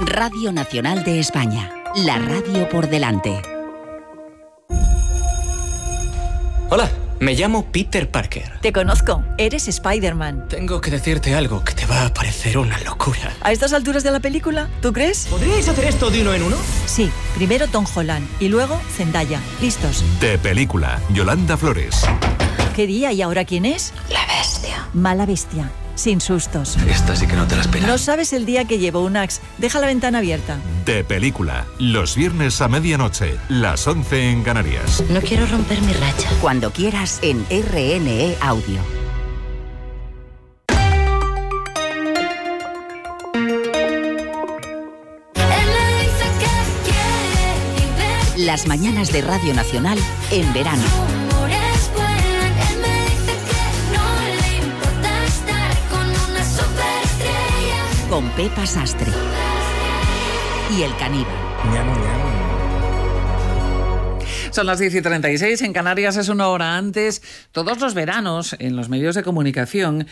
Radio Nacional de España, la radio por delante. Hola, me llamo Peter Parker. Te conozco, eres Spider-Man. Tengo que decirte algo que te va a parecer una locura. ¿A estas alturas de la película? ¿Tú crees? ¿Podríais hacer esto de uno en uno? Sí, primero Tom Holland y luego Zendaya. ¿Listos? De película, Yolanda Flores. ¿Qué día y ahora quién es? La bestia. Mala bestia, sin sustos. Esta sí que no te la esperas. No sabes el día que llevo un Axe. Deja la ventana abierta. De película, los viernes a medianoche, las 11 en Canarias. No quiero romper mi racha. Cuando quieras en RNE Audio. Las mañanas de Radio Nacional en verano. Con Pepa Sastre y el caníbal. Son las 10:36, en Canarias es una hora antes. Todos los veranos, en los medios de comunicación,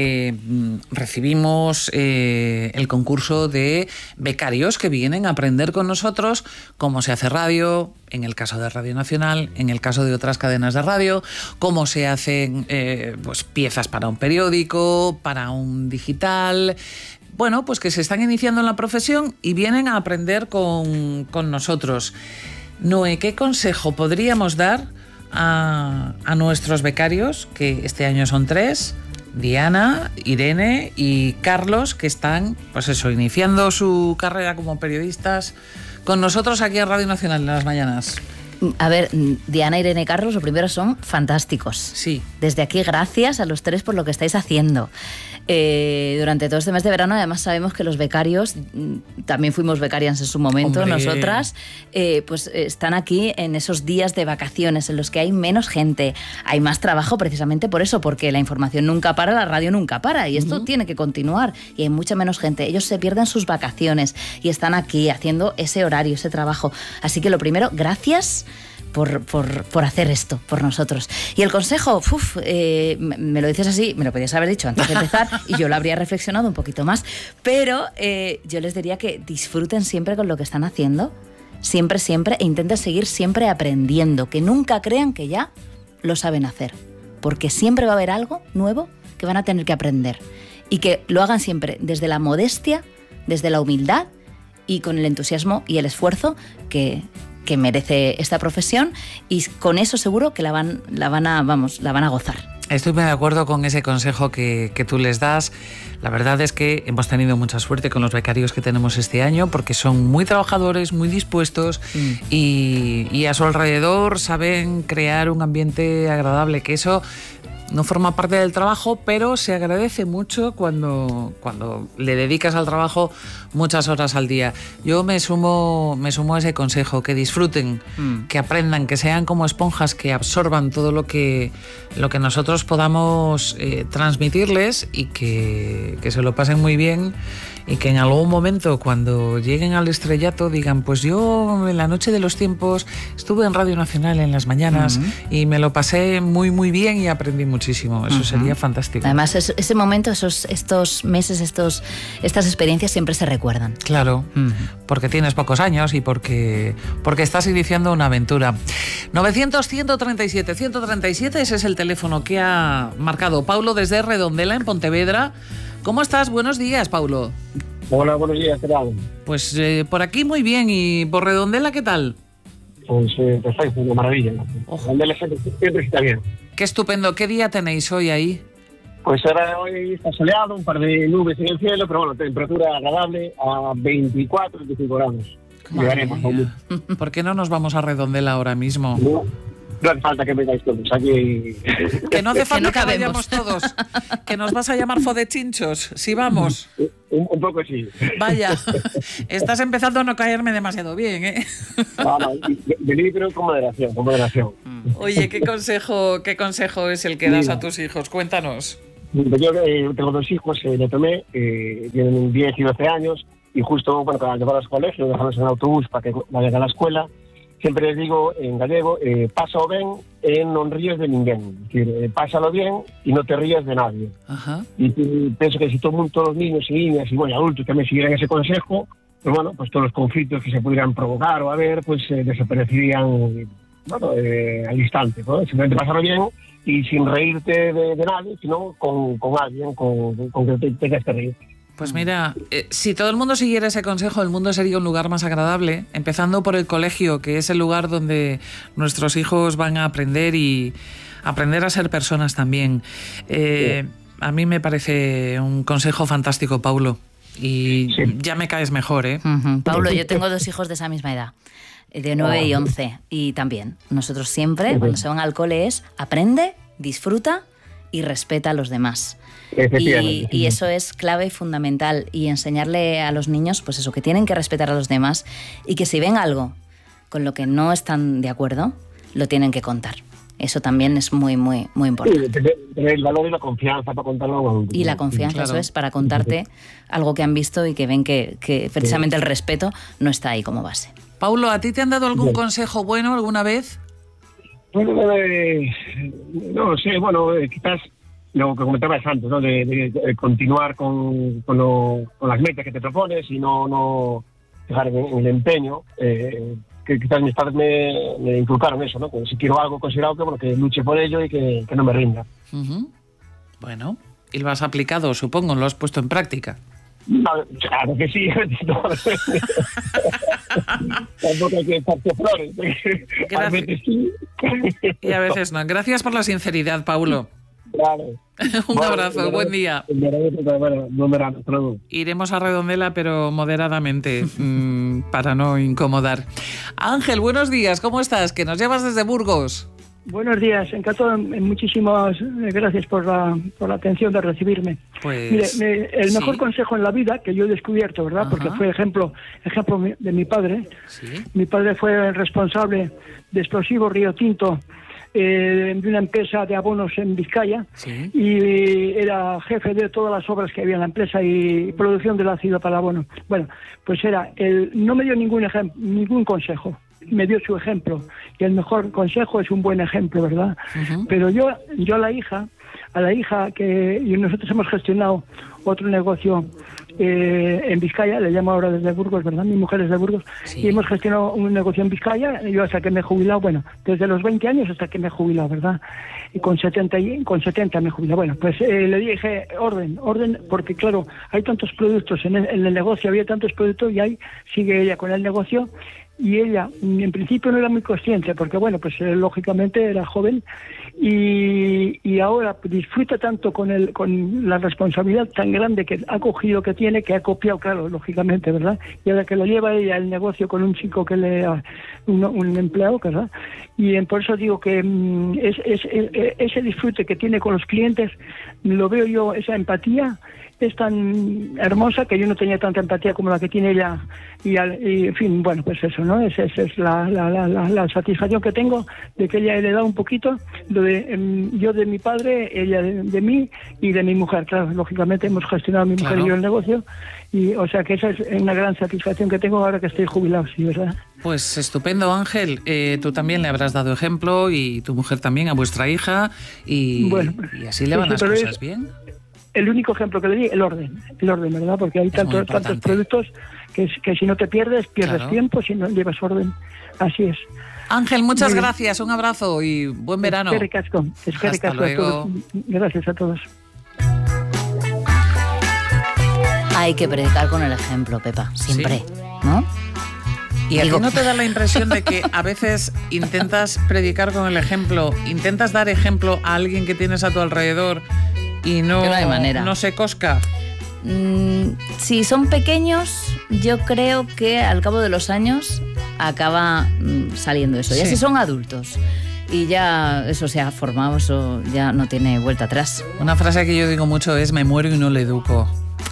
recibimos el concurso de becarios que vienen a aprender con nosotros cómo se hace radio, en el caso de Radio Nacional, en el caso de otras cadenas de radio, cómo se hacen pues piezas para un periódico, para un digital. Bueno, pues que se están iniciando en la profesión y vienen a aprender con nosotros. Noé, ¿qué consejo podríamos dar a nuestros becarios, que este año son 3, Diana, Irene y Carlos, que están, pues eso, iniciando su carrera como periodistas con nosotros aquí en Radio Nacional en las mañanas? A ver, Diana, Irene y Carlos, lo primero, son fantásticos. Sí. Desde aquí, gracias a los 3 por lo que estáis haciendo. Durante todo este mes de verano, además sabemos que los becarios, también fuimos becarias en su momento, ¡hombre! Nosotras, pues están aquí en esos días de vacaciones en los que hay menos gente, hay más trabajo precisamente por eso, porque la información nunca para, la radio nunca para, y esto tiene que continuar, y hay mucha menos gente. Ellos se pierden sus vacaciones y están aquí haciendo ese horario, ese trabajo. Así que lo primero, gracias por hacer esto, por nosotros. Y el consejo, me lo dices así, me lo podías haber dicho antes de empezar y yo lo habría reflexionado un poquito más, pero yo les diría que disfruten siempre con lo que están haciendo, siempre, e intenten seguir siempre aprendiendo, que nunca crean que ya lo saben hacer, porque siempre va a haber algo nuevo que van a tener que aprender, y que lo hagan siempre desde la modestia, desde la humildad y con el entusiasmo y el esfuerzo que merece esta profesión, y con eso seguro que la van a gozar. Estoy muy de acuerdo con ese consejo que tú les das. La verdad es que hemos tenido mucha suerte con los becarios que tenemos este año, porque son muy trabajadores, muy dispuestos y a su alrededor saben crear un ambiente agradable, que eso no forma parte del trabajo, pero se agradece mucho cuando le dedicas al trabajo muchas horas al día. Yo me sumo a ese consejo, que disfruten, que aprendan, que sean como esponjas, que absorban todo lo que nosotros podamos transmitirles, y que se lo pasen muy bien, y que en algún momento, cuando lleguen al estrellato, digan: pues yo en la noche de los tiempos estuve en Radio Nacional en las mañanas y me lo pasé muy muy bien y aprendí muchísimo. Eso sería fantástico. Además, ese momento, estos meses, estas experiencias siempre se recuerdan. Claro, porque tienes pocos años y porque estás iniciando una aventura. 900-137-137, ese es el teléfono que ha marcado Paulo desde Redondela, en Pontevedra. ¿Cómo estás? Buenos días, Paulo. Hola, buenos días, ¿qué tal? Pues por aquí muy bien. ¿Y por Redondela qué tal? Pues perfecto, una maravilla. Redondela siempre está bien. Qué estupendo. ¿Qué día tenéis hoy ahí? Pues ahora hoy está soleado, un par de nubes en el cielo, pero bueno, temperatura agradable a 24-25 grados. Llegaremos. ¿Por qué no nos vamos a Redondela ahora mismo? No hace falta que vengáis todos aquí. Que no hace falta que vayamos todos. Que nos vas a llamar fodechinchos, si vamos. Un poco sí. Vaya, estás empezando a no caerme demasiado bien, ¿eh? No, venid, pero con moderación. Oye, ¿qué consejo es el que das a tus hijos? Cuéntanos. Yo tengo 2 hijos de Tomé, tienen 10 y 12 años, y justo, para llevarlos al colegio, dejarlos en autobús para que vayan a la escuela, siempre les digo en gallego, pásalo ben e non ríes de ninguén. Es decir, pásalo bien y no te rías de nadie. Ajá. Y pienso que si todos los niños y niñas y bueno, adultos también siguieran ese consejo, pues bueno, pues todos los conflictos que se pudieran provocar o haber, pues desaparecerían, bueno, al instante, ¿no? Simplemente pasarlo bien y sin reírte de nadie, sino con alguien con que tengas que reír. Pues mira, si todo el mundo siguiera ese consejo, el mundo sería un lugar más agradable, empezando por el colegio, que es el lugar donde nuestros hijos van a aprender y aprender a ser personas también. A mí me parece un consejo fantástico, Paulo, y ya me caes mejor, ¿eh? Paulo, yo tengo 2 hijos de esa misma edad, de 9 y 11, y también nosotros siempre, cuando se van al cole, es aprende, disfruta y respeta a los demás. Y eso es clave y fundamental, y enseñarle a los niños, pues eso, que tienen que respetar a los demás y que si ven algo con lo que no están de acuerdo, lo tienen que contar. Eso también es muy, muy, muy importante. Sí, tener el valor y la confianza para contarlo. Y la confianza, claro. Eso es, para contarte algo que han visto y que ven que precisamente el respeto no está ahí como base. Paulo, ¿a ti te han dado algún consejo bueno alguna vez? Bueno, no sé, bueno, quizás lo que comentabas antes, ¿no? De continuar con las metas que te propones y no dejar en el empeño. Que quizás mis padres me inculcaron eso, ¿no? Que si quiero algo considerado, que, bueno, que luche por ello y que no me rinda. Bueno, y lo has aplicado, supongo, lo has puesto en práctica. No, claro que sí. Tampoco hay que echarte flores. A veces sí. Y a veces no. Gracias por la sinceridad, Paulo. Claro. Un abrazo, buen día. Buen verano. Iremos a Redondela, pero moderadamente, para no incomodar. Ángel, buenos días, ¿cómo estás? Que nos llevas desde Burgos. Buenos días, encantado. Muchísimas gracias por la atención de recibirme. Pues, mire, el mejor consejo en la vida que yo he descubierto, ¿verdad? Porque fue ejemplo de mi padre. ¿Sí? Mi padre fue el responsable de Explosivos Río Tinto, de una empresa de abonos en Vizcaya. ¿Sí? Y era jefe de todas las obras que había en la empresa y producción del ácido para abono. Bueno, pues no me dio ningún consejo. Me dio su ejemplo, y el mejor consejo es un buen ejemplo, ¿verdad? Pero yo a la hija que nosotros hemos gestionado otro negocio en Vizcaya, le llamo ahora desde Burgos, ¿verdad? Mi mujer es de Burgos, y hemos gestionado un negocio en Vizcaya, yo hasta que me he jubilado, bueno, desde los 20 años hasta que me he jubilado, ¿verdad? Y con 70 me he jubilado. Bueno, pues le dije orden, porque claro, hay tantos productos en el negocio, había tantos productos, y ahí sigue ella con el negocio. Y ella, en principio, no era muy consciente, porque, bueno, pues lógicamente era joven, y ahora disfruta tanto con la responsabilidad tan grande que ha cogido, que tiene, que ha copiado, claro, lógicamente, ¿verdad? Y ahora que lo lleva ella el negocio con un chico que un empleado, ¿verdad? Y por eso digo que ese disfrute que tiene con los clientes, lo veo yo, esa empatía es tan hermosa que yo no tenía tanta empatía como la que tiene ella, y en fin, bueno, pues eso, ¿no? Esa es la satisfacción que tengo de que ella le da un poquito yo de mi padre, ella de mí y de mi mujer. Claro, lógicamente hemos gestionado mi mujer y yo el negocio, y o sea que esa es una gran satisfacción que tengo ahora que estoy jubilado, sí, ¿verdad? Pues estupendo, Ángel. Tú también le habrás dado ejemplo, y tu mujer también a vuestra hija, y así le van las cosas bien. El único ejemplo que le di, el orden, ¿verdad? Porque hay tantos productos que si no te pierdes tiempo, si no llevas orden. Así es. Ángel, muchas gracias, un abrazo y buen verano. Hasta luego. Gracias a todos. Hay que predicar con el ejemplo, Pepa, siempre, ¿sí? ¿No? ¿Y a ti no te da la impresión de que a veces intentas predicar con el ejemplo, intentas dar ejemplo a alguien que tienes a tu alrededor y no hay manera, no se cosca? Si son pequeños, yo creo que al cabo de los años acaba saliendo eso. Ya si son adultos y ya eso se ha formado, eso ya no tiene vuelta atrás. Una frase que yo digo mucho es: me muero y no le educo.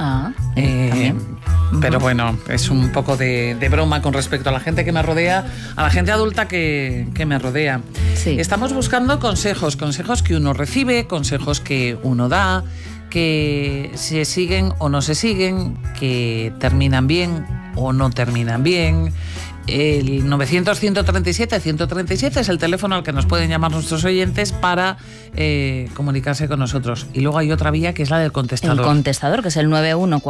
Pero bueno, es un poco de broma con respecto a la gente que me rodea, a la gente adulta que me rodea. Sí. Estamos buscando consejos que uno recibe, consejos que uno da, que se siguen o no se siguen, que terminan bien o no terminan bien. El 900-137-137 es el teléfono al que nos pueden llamar nuestros oyentes para comunicarse con nosotros. Y luego hay otra vía que es la del contestador. El contestador, que es el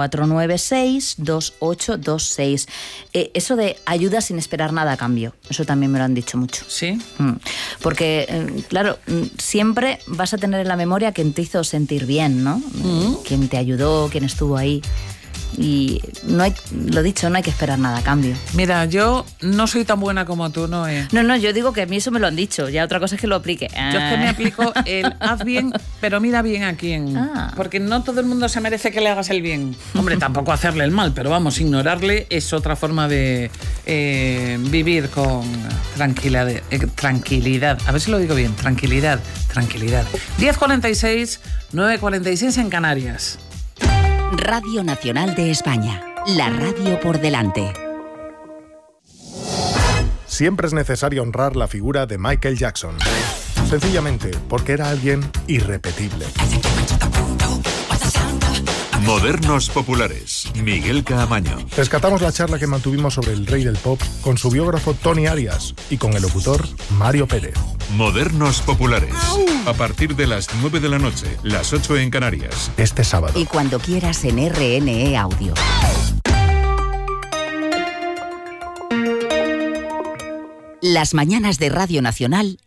914962826. Eso de ayuda sin esperar nada a cambio, eso también me lo han dicho mucho. ¿Sí? Porque, claro, siempre vas a tener en la memoria quien te hizo sentir bien, ¿no? Quien te ayudó, quien estuvo ahí. Y no hay, lo dicho, no hay que esperar nada a cambio. Mira, yo no soy tan buena como tú, Noé. No, yo digo que a mí eso me lo han dicho. Ya otra cosa es que lo aplique. Yo es que me aplico el haz bien, pero mira bien a quién. Porque no todo el mundo se merece que le hagas el bien. Hombre, tampoco hacerle el mal, pero vamos, ignorarle es otra forma de vivir con tranquilidad. A ver si lo digo bien. Tranquilidad. 10:46, 9:46 en Canarias. Radio Nacional de España, la radio por delante. Siempre es necesario honrar la figura de Michael Jackson. Sencillamente porque era alguien irrepetible. Modernos populares. Miguel Caamaño. Rescatamos la charla que mantuvimos sobre el rey del pop con su biógrafo Tony Arias y con el locutor Mario Pérez. Modernos populares. A partir de las 9 de la noche, las 8 en Canarias. Este sábado. Y cuando quieras en RNE Audio. Las mañanas de Radio Nacional